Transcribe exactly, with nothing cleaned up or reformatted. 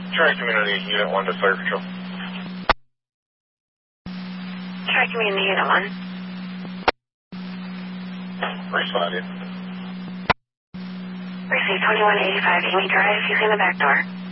Tri-Community Unit one to Fire Patrol. Tri-Community Unit one. Responded. Receive twenty-one eighty-five Amy Drive, using the back door.